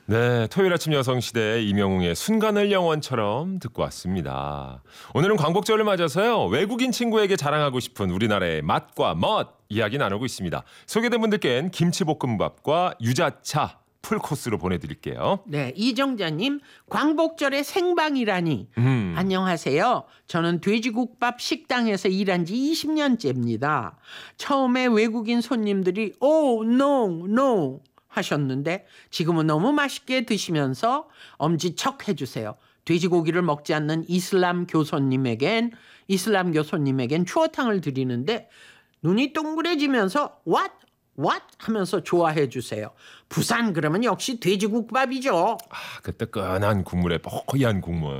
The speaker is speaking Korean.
네, 토요일 아침 여성시대 이명웅의 순간을 영원처럼 듣고 왔습니다. 오늘은 광복절을 맞아서요. 외국인 친구에게 자랑하고 싶은 우리나라의 맛과 멋 이야기 나누고 있습니다. 소개된 분들께는 김치볶음밥과 유자차 풀코스로 보내드릴게요. 네, 이정자님, 광복절에 생방이라니. 안녕하세요. 저는 돼지국밥 식당에서 일한 지 20년째입니다. 처음에 외국인 손님들이 no, no 하셨는데 지금은 너무 맛있게 드시면서 엄지척 해주세요. 돼지고기를 먹지 않는 이슬람교 손님에겐 추어탕을 드리는데 눈이 동그래지면서 what 하면서 좋아해 주세요. 부산 그러면 역시 돼지국밥이죠. 그 뜨끈한 국물에 뽀얀 국물.